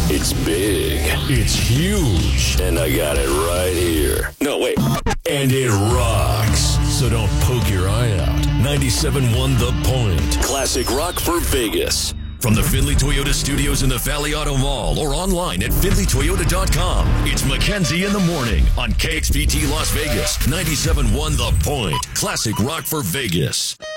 It's big. It's huge. And I got it right here. No, wait. And it rocks. So don't poke your eye out. 97.1 The Point. Classic rock for Vegas. From the Findlay Toyota studios in the Valley Auto Mall or online at FindlayToyota.com. It's Mackenzie in the Morning on KXPT Las Vegas. 97.1 The Point. Classic rock for Vegas.